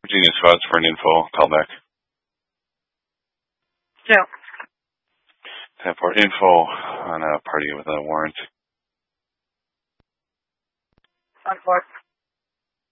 Virginia Squad's for an info callback. 2. 10-4 info on a party with a warrant. 1-4.